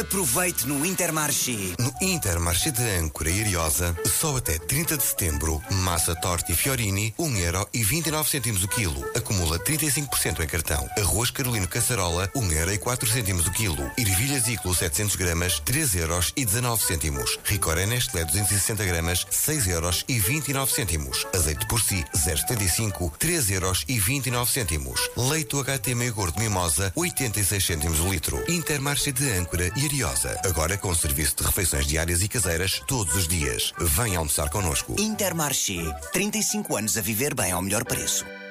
Aproveite no Intermarché. No Intermarché de Âncora e Ariosa, só até 30 de setembro, massa torta e Fiorini, 1,29€ o quilo. Acumula 35% em cartão. Arroz Carolino Caçarola, 1,04€ o quilo. Ervilhas Iclo 700 gramas, 3,19€. Ricoré Nestlé 260 gramas, 6,29€. Azeite por si, 0,75, 3,29€. Leite UHT meio gordo Mimosa, 86 cêntimos o litro. Intermarché de Âncora e Ariosa. Agora com serviço de refeições diárias e caseiras todos os dias. Venha almoçar connosco. Intermarché. 35 anos a viver bem ao melhor preço.